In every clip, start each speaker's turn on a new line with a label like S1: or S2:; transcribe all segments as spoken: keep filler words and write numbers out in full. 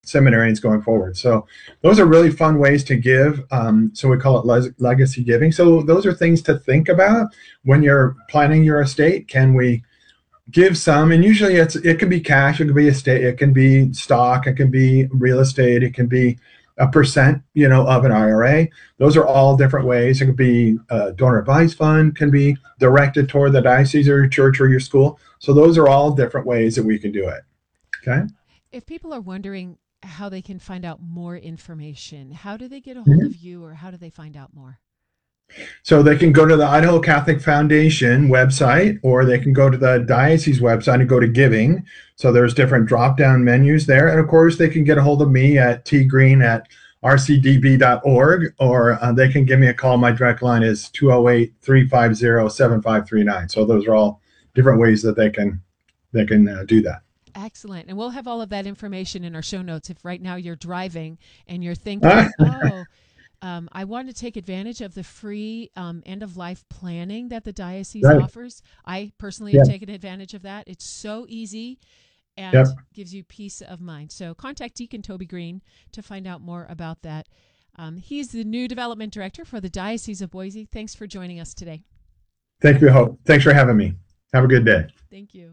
S1: seminarians going forward. So those are really fun ways to give. Um, so we call it le- legacy giving. So those are things to think about when you're planning your estate. Can we give some? And usually it's it can be cash, it can be estate, it can be stock, it can be real estate, it can be a percent, you know, of an I R A. Those are all different ways. It could be a donor advised fund, can be directed toward the diocese or your church or your school. So those are all different ways that we can do it. Okay.
S2: If people are wondering how they can find out more information, how do they get a hold mm-hmm. of you, or how do they find out more?
S1: So they can go to the Idaho Catholic Foundation website, or they can go to the diocese website and go to giving. So there's different drop-down menus there. And of course, they can get a hold of me at tgreen at r c d b dot org, or uh, they can give me a call. My direct line is two oh eight, three five zero, seven five three nine. So those are all different ways that they can they can uh, do that.
S2: Excellent. And we'll have all of that information in our show notes if right now you're driving and you're thinking, oh, Um, I want to take advantage of the free um, end-of-life planning that the diocese right. offers. I personally yeah. have taken advantage of that. It's so easy and yep. gives you peace of mind. So contact Deacon Toby Green to find out more about that. Um, he's the new development director for the Diocese of Boise. Thanks for joining us today.
S1: Thank you, Hope. Thanks for having me. Have a good day.
S2: Thank you.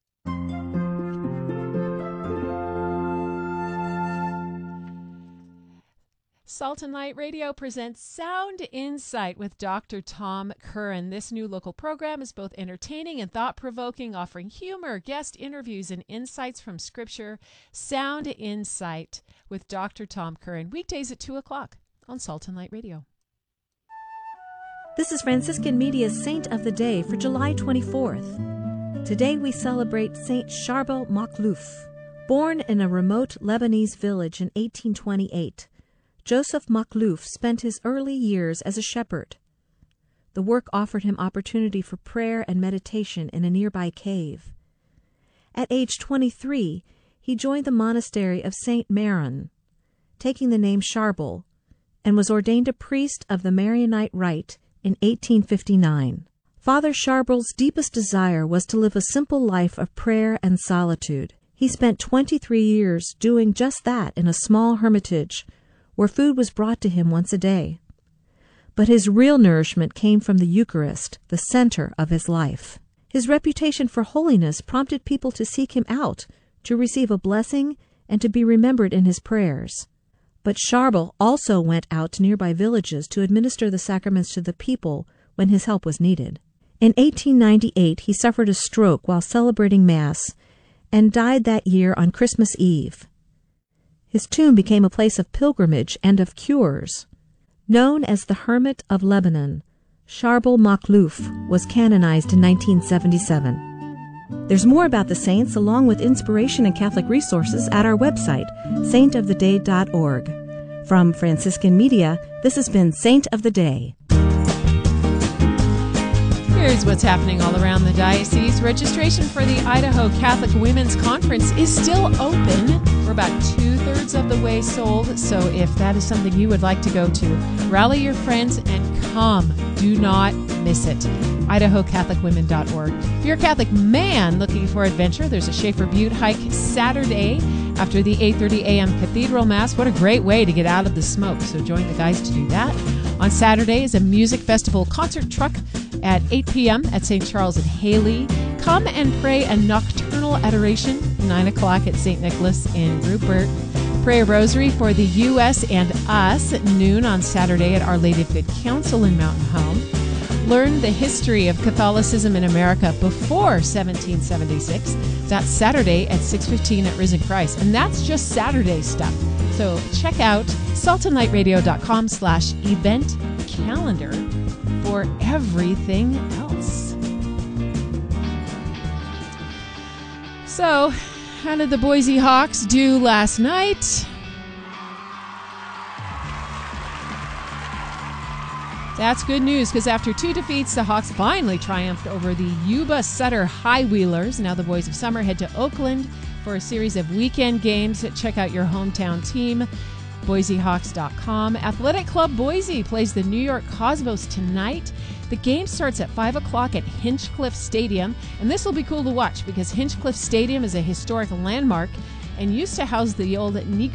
S2: Salt and Light Radio presents Sound Insight with Doctor Tom Curran. This new local program is both entertaining and thought-provoking, offering humor, guest interviews, and insights from Scripture. Sound Insight with Doctor Tom Curran, weekdays at two o'clock on Salt and Light Radio.
S3: This is Franciscan Media's Saint of the Day for July twenty-fourth. Today we celebrate Saint Charbel Makhlouf. Born in a remote Lebanese village in eighteen twenty-eight, Joseph Makhlouf spent his early years as a shepherd. The work offered him opportunity for prayer and meditation in a nearby cave. At age twenty-three, he joined the monastery of Saint Maron, taking the name Charbel, and was ordained a priest of the Maronite Rite in eighteen fifty-nine. Father Charbel's deepest desire was to live a simple life of prayer and solitude. He spent twenty-three years doing just that in a small hermitage, where food was brought to him once a day. But his real nourishment came from the Eucharist, the center of his life. His reputation for holiness prompted people to seek him out, to receive a blessing, and to be remembered in his prayers. But Charbel also went out to nearby villages to administer the sacraments to the people when his help was needed. In eighteen ninety-eight, he suffered a stroke while celebrating Mass and died that year on Christmas Eve. His tomb became a place of pilgrimage and of cures. Known as the Hermit of Lebanon, Charbel Makhlouf was canonized in nineteen seventy-seven. There's more about the saints along with inspiration and Catholic resources at our website, saint of the day dot org. From Franciscan Media, this has been Saint of the Day.
S2: Here's what's happening all around the diocese. Registration for the Idaho Catholic Women's Conference is still open. We're about two-thirds of the way sold, so if that is something you would like to go to, rally your friends and come. Do not miss it. idaho catholic women dot org. If you're a Catholic man looking for adventure, there's a Schaefer Butte hike Saturday after the eight thirty a.m. Cathedral Mass. What a great way to get out of the smoke, so join the guys to do that. On Saturday is a music festival concert truck at eight p.m. at Saint Charles and Haley. Come and pray a nocturnal adoration, nine o'clock at Saint Nicholas in Rupert. Pray a rosary for the U S and us at noon on Saturday at Our Lady of Good Counsel in Mountain Home. Learn the history of Catholicism in America before seventeen seventy-six. That's Saturday at six fifteen at Risen Christ. And that's just Saturday stuff. So check out salt and light radio dot com slash event calendar for everything else. So, how did the Boise Hawks do last night? That's good news, because after two defeats, the Hawks finally triumphed over the Yuba Sutter High Wheelers. Now the Boys of Summer head to Oakland for a series of weekend games. Check out your hometown team, boise hawks dot com. Athletic Club Boise plays the New York Cosmos tonight. The game starts at five o'clock at Hinchcliffe Stadium, and this will be cool to watch because Hinchcliffe Stadium is a historic landmark and used to house the old Negro